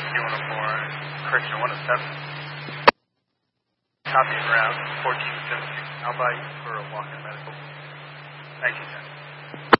Q104, correction 107. Copy and route 1476. I'll buy you for a walk-in medical. 1910.